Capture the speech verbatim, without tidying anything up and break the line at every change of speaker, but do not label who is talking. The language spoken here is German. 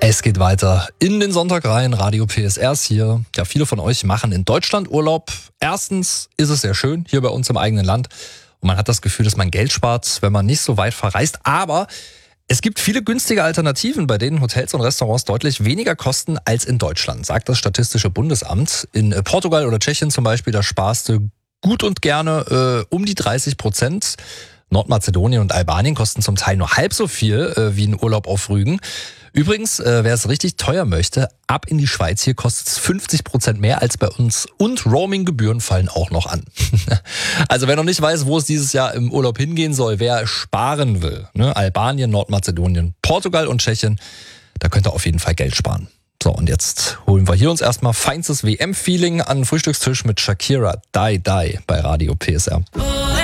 Es geht weiter in den Sonntag rein, Radio P S R ist hier. Ja, viele von euch machen in Deutschland Urlaub. Erstens ist es sehr schön, hier bei uns im eigenen Land. Und man hat das Gefühl, dass man Geld spart, wenn man nicht so weit verreist. Aber es gibt viele günstige Alternativen, bei denen Hotels und Restaurants deutlich weniger kosten als in Deutschland, sagt das Statistische Bundesamt. In Portugal oder Tschechien zum Beispiel, da sparst du gut und gerne äh, um die dreißig Prozent. Nordmazedonien und Albanien kosten zum Teil nur halb so viel äh, wie ein Urlaub auf Rügen. Übrigens, äh, wer es richtig teuer möchte, ab in die Schweiz, hier kostet es fünfzig Prozent mehr als bei uns und Roaming-Gebühren fallen auch noch an. Also wer noch nicht weiß, wo es dieses Jahr im Urlaub hingehen soll, wer sparen will, ne? Albanien, Nordmazedonien, Portugal und Tschechien, da könnt ihr auf jeden Fall Geld sparen. So, und jetzt holen wir hier uns erstmal feinstes W M-Feeling an den Frühstückstisch mit Shakira, Die Die bei Radio P S R.